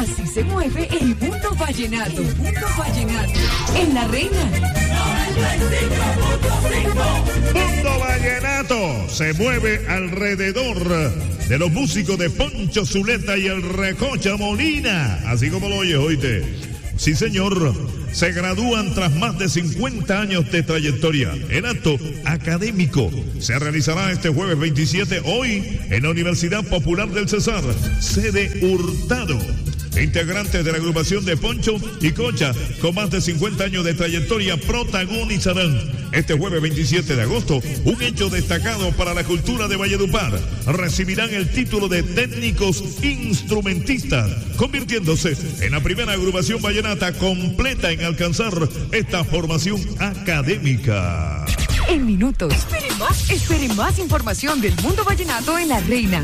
Así se mueve el mundo vallenato. El mundo vallenato. En La Reina. Mundo Vallenato se mueve alrededor de los músicos de Poncho Zuleta y el Recocha Molina. Así como lo oyes, oíste. Sí, señor. Se gradúan tras más de 50 años de trayectoria. El acto académico se realizará este jueves 27, hoy, en la Universidad Popular del Cesar, sede Hurtado. Integrantes de la agrupación de Poncho y Cocha, con más de 50 años de trayectoria, protagonizarán este jueves 27 de agosto un hecho destacado para la cultura de Valledupar. Recibirán el título de técnicos instrumentistas, convirtiéndose en la primera agrupación vallenata completa en alcanzar esta formación académica. En minutos, espere más información del mundo vallenato en La Reina.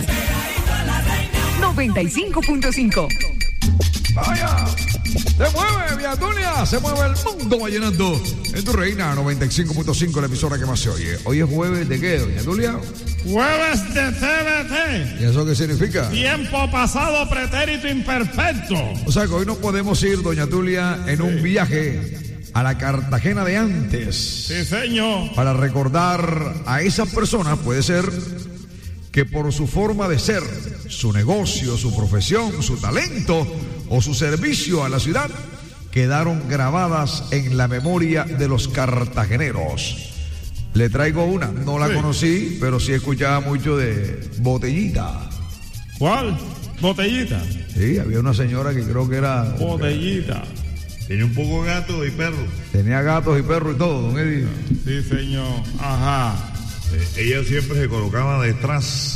95.5. ¡Vaya! Se mueve, Viatulia, se mueve el mundo vallenato. En tu Reina 95.5, la emisora que más se oye. Hoy es jueves de qué, doña Tulia? Jueves de TBT. ¿Y eso qué significa? Tiempo pasado pretérito imperfecto. O sea que hoy no podemos ir, doña Tulia, en un viaje a la Cartagena de antes. Sí, señor. Para recordar a esas personas, puede ser que por su forma de ser, su negocio, su profesión, su talento o su servicio a la ciudad, quedaron grabadas en la memoria de los cartageneros. Le traigo una, no la conocí, pero sí escuchaba mucho de Botellita. ¿Cuál? ¿Botellita? Sí, había una señora que creo que era... Botellita. Tenía un poco de gato y perro. Tenía gatos y perros y todo, don Eddie. Sí, señor. Ajá. Ella siempre se colocaba detrás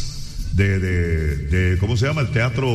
de ¿cómo se llama? El teatro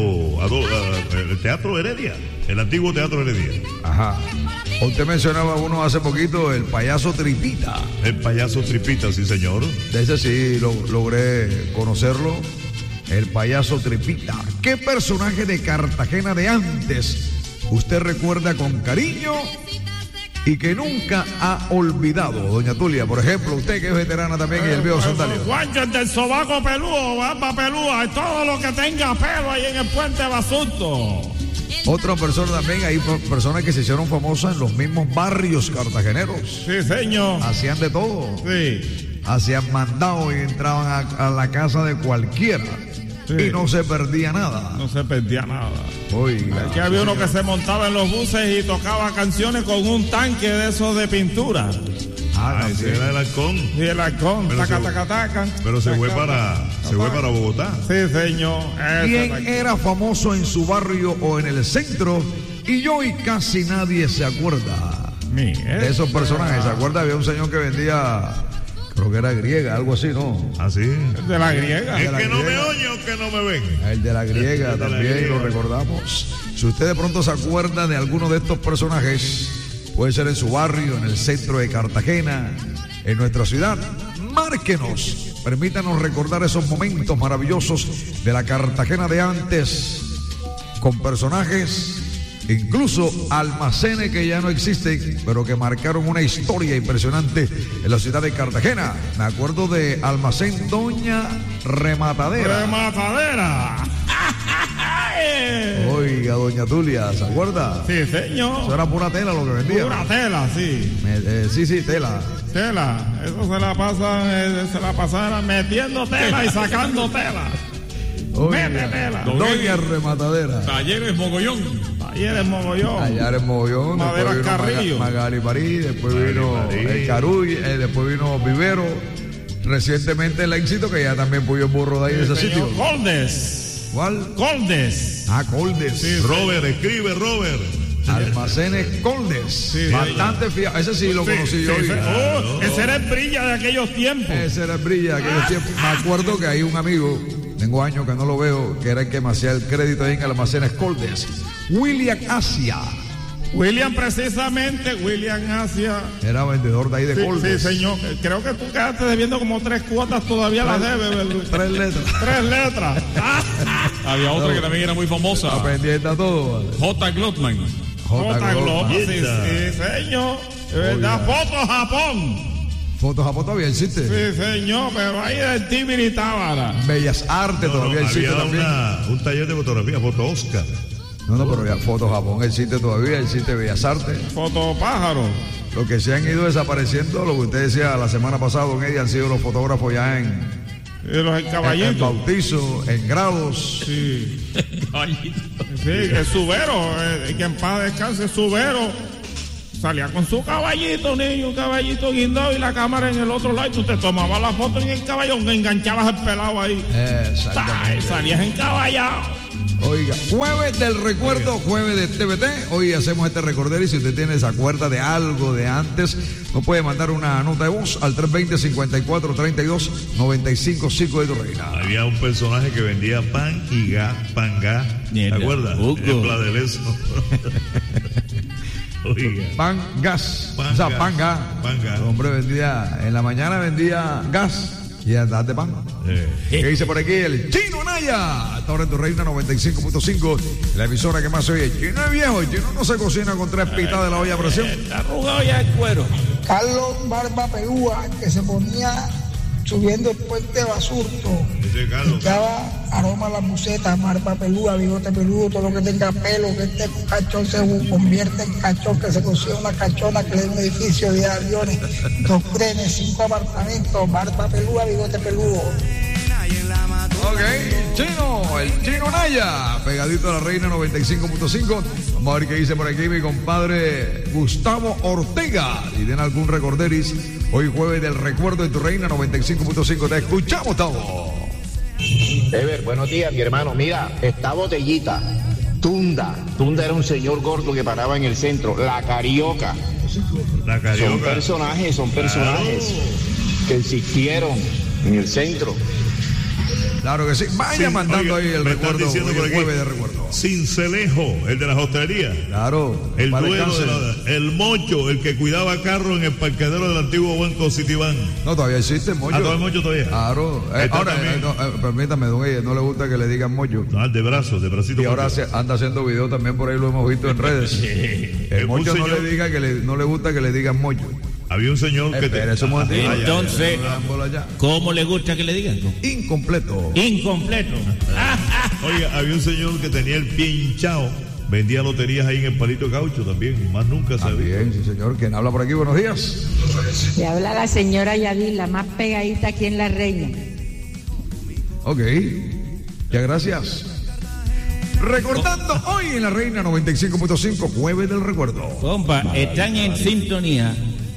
Heredia, el antiguo teatro Heredia. Ajá. Usted mencionaba uno hace poquito, el payaso Tripita. El payaso Tripita, sí, señor. De ese sí logré conocerlo. El payaso Tripita. ¿Qué personaje de Cartagena de antes usted recuerda con cariño y que nunca ha olvidado, doña Tulia? Por ejemplo, usted que es veterana también y el viejo Sandalio. Juancho, el del sobaco peludo, barba pelúa, y todo lo que tenga pelo ahí en el puente Basulto. Otra persona también, hay personas que se hicieron famosas en los mismos barrios cartageneros. Sí, señor. Hacían de todo. Sí. Hacían mandado y entraban a la casa de cualquiera. Sí. Y no se perdía nada. No se perdía nada. Oiga, aquí había uno que se montaba en los buses y tocaba canciones con un tanque de esos de pintura. Sí, era el halcón. Sí, el halcón. Pero se fue para Bogotá. Sí, señor. ¿Quién era famoso en su barrio o en el centro y hoy casi nadie se acuerda de esos personajes? ¿Se acuerda? Había un señor que vendía, creo que era griega, algo así, ¿no? ¿Ah, sí? De la griega. Es que no me oye o que no me ven. El de la griega también lo recordamos. Si usted de pronto se acuerda de alguno de estos personajes, puede ser en su barrio, en el centro de Cartagena, en nuestra ciudad, márquenos. Permítanos recordar esos momentos maravillosos de la Cartagena de antes, con personajes, incluso almacenes que ya no existen, pero que marcaron una historia impresionante en la ciudad de Cartagena. Me acuerdo de Almacén Doña Rematadera. ¡Rematadera! Oiga, doña Tulia, ¿se acuerda? Sí, señor. Eso era pura tela lo que vendía. Pura tela, sí. Sí, tela. Tela, eso se la pasaron metiendo tela y sacando tela. Oiga, mete tela. Doña Rematadera. Talleres Mogollón. Maderas Carrillo. Magali París, después vino el Caruy, después vino Vivero. Recientemente el éxito que ya también puso el burro de ahí de ese sitio. Coldes. ¿Cuál? Coldes. Coldes. Sí, Robert, escribe Robert. Almacenes Coldes. Sí, bastante fiable. Ese sí lo conocí yo. Ese era el Brilla de aquellos tiempos. Ese era el Brilla de aquellos tiempos. Me acuerdo que hay un amigo, tengo años que no lo veo, que era el que me hacía el crédito ahí en Almacenes Coldes. William Asia. William Asia. Era vendedor de ahí de Coldes. Sí, señor. Creo que tú quedaste debiendo como 3 cuotas, todavía las debes, ¿verdad? 3 letras. 3 letras. Había otra que también era muy famosa. Está pendiente a todo, ¿vale? J. Glotman. J. Glotman, sí, señor. ¿Verdad? Foto Japón. Foto Japón todavía existe. Sí, señor, pero ahí del Tibiri Tábara. Bellas Artes todavía existe también. Un taller de fotografía, Foto Oscar. No, pero ya Foto Japón existe todavía, existe Bellas Artes. Fotopájaro. Lo que se han ido desapareciendo, lo que usted decía la semana pasada, don Eddie, han sido los fotógrafos ya en caballitos. En bautizo, en grados. Sí. Sí, el Subero, que en paz descanse, Subero. Salía con su caballito, niño, un caballito guindado y la cámara en el otro lado. Y tú te tomabas la foto en el caballo, enganchabas el pelado ahí. Salías encaballado. Oiga, jueves del recuerdo, jueves de TVT. Hoy hacemos este recorder y si usted se acuerda de algo de antes, nos puede mandar una nota de voz al 320-5432-955 de tu reina. Había un personaje que vendía pan y gas, ¿te acuerdas? En Pladeleso. Oiga. Pan gas. Pan gas. El hombre vendía, en la mañana vendía gas y andaba de pan. ¿Qué dice por aquí? El Chino Naya. Hasta ahora en tu reina 95.5. La emisora que más se oye. El Chino es viejo. El Chino no se cocina con 3 pitas de la olla a presión. Está arrugado ya el cuero. Carlos Barba Pelúa, que se ponía subiendo el puente Basurto. Echaba aroma a la buceta, barba pelúa, bigote peludo, todo lo que tenga pelo, que este cachón se convierte en cachón, que se consiga una cachona que le dé un edificio de aviones, 2 trenes, 5 apartamentos, barba pelúa, bigote peludo. Ok, el Chino Naya, pegadito a la reina 95.5. Vamos a ver qué dice por aquí mi compadre Gustavo Ortega. Y den algún recorderis. Hoy jueves del recuerdo de tu reina 95.5. Te escuchamos, Tavo. Ever, buenos días, mi hermano. Mira, esta botellita, Tunda era un señor gordo que paraba en el centro. La Carioca. Son personajes que existieron en el centro. Claro que sí. Vaya mandando ahí el recuerdo. El jueves de recuerdo. Cincelejo, el de la hostelería. Claro. El dueño el Mocho, el que cuidaba carro en el parquedero del antiguo Banco Citibank. No, todavía existe el Mocho. ¿Todo el Mocho todavía? Claro. Ahora, permítame, don Ella, no le gusta que le digan Mocho. No, de bracito. Y ahora anda haciendo videos también por ahí, lo hemos visto en redes. El Mocho no le diga no le gusta que le digan Mocho. Había un señor que Entonces, ¿cómo le gusta que le digan? Incompleto. Oiga, había un señor que tenía el pie hinchado. Vendía loterías ahí en el Palito Caucho también. Más nunca sabía. Bien, sí, señor. ¿Quién habla por aquí? Buenos días. Le habla la señora Yadil, la más pegadita aquí en La Reina. Ok. Ya, gracias. Recordando hoy en La Reina 95.5, jueves del recuerdo. Compa, están en sintonía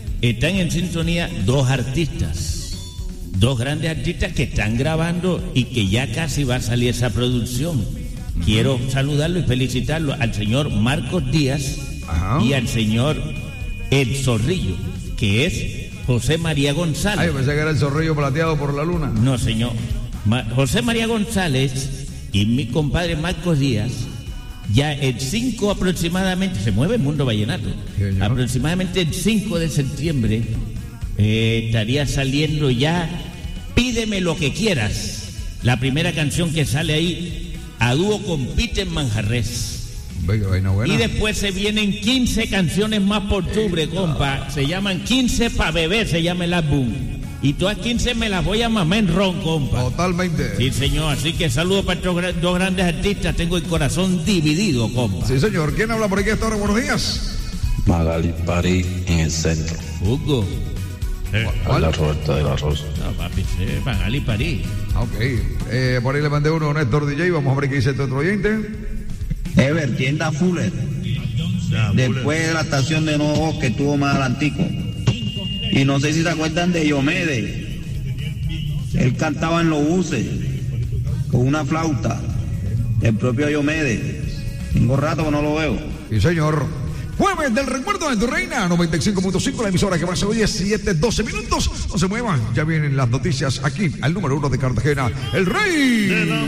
2 artistas, 2 grandes artistas que están grabando y que ya casi va a salir esa producción. Quiero saludarlo y felicitarlo al señor Marcos Díaz y al señor El Zorrillo, que es José María González. Ay, pensé que era el zorrillo plateado por la luna. No, señor. José María González y mi compadre Marcos Díaz, ya el 5 aproximadamente, se mueve el mundo vallenato, aproximadamente el 5 de septiembre estaría saliendo ya Pídeme lo que quieras, la primera canción que sale ahí a dúo con Peter Manjarres. Y después se vienen 15 canciones más por octubre, compa. Se llaman 15 pa' beber, se llama el álbum. Y todas 15 me las voy a mamar en ron, compa. Totalmente. Sí, señor. Así que saludos para estos 2 grandes artistas. Tengo el corazón dividido, compa. Sí, señor. ¿Quién habla por aquí hasta ahora? Buenos días. Magali París en el centro. Hugo. A la Roberta de la Rosa. No, papi, sí, Magali París. Ok. Por ahí le mandé uno a Néstor DJ. Vamos a ver qué dice este otro oyente. Ever, tienda Fuller. Después de la estación de Nuevo Bosque estuvo más adelantico. Y no sé si se acuerdan de Diomedes. Él cantaba en los buses con una flauta. El propio Diomedes. Tengo rato que no lo veo. Sí, señor. Jueves del recuerdo de tu reina 95.5, la emisora que más se oye, 7:12 minutos. No se muevan, ya vienen las noticias aquí al número 1 de Cartagena, el Rey.